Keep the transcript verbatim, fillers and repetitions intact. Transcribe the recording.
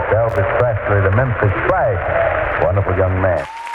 Elvis Presley, the Memphis Splash. Wonderful young man.